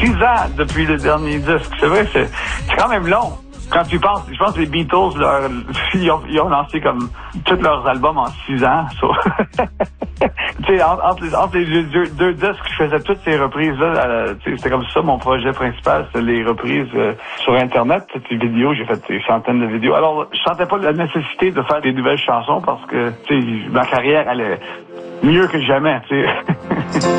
6 ans depuis le dernier disque. C'est vrai, c'est quand même long. Quand tu penses, je pense que les Beatles, ils ont lancé comme tous leurs albums en 6 ans. Tu sais, entre les deux disques, je faisais toutes ces reprises-là. C'était comme ça, mon projet principal, c'était les reprises sur Internet, toutes les vidéos. J'ai fait des centaines de vidéos. Alors, je sentais pas la nécessité de faire des nouvelles chansons parce que, tu sais, ma carrière allait mieux que jamais, tu sais.